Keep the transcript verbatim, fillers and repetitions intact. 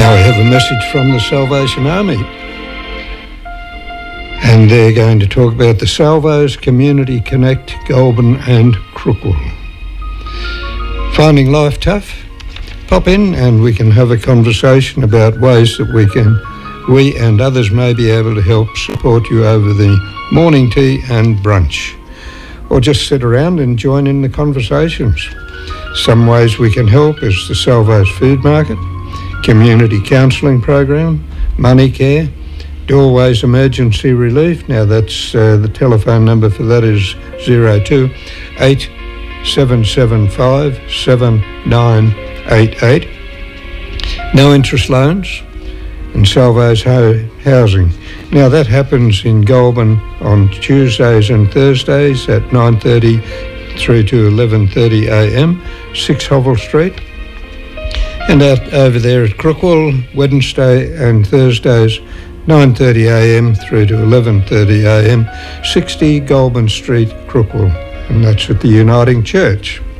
Now I have a message from the Salvation Army, and they're going to talk about the Salvos Community Connect, Goulburn and Crookwell. Finding life tough? Pop in and we can have a conversation about ways that we can, we and others may be able to help support you over the morning tea and brunch. Or just sit around and join in the conversations. Some ways we can help is the Salvos Food Market, Community Counselling Program, Money Care, Doorways Emergency Relief. Now that's uh, the telephone number for that is zero two eight seven seven five seven nine eight eight. No interest loans and Salvos ho- Housing. Now that happens in Goulburn on Tuesdays and Thursdays at nine thirty through to eleven thirty a m, six Hovell Street. And out over there at Crookwell, Wednesday and Thursdays, nine thirty a m through to eleven thirty a m, sixty Goulburn Street, Crookwell. And that's at the Uniting Church.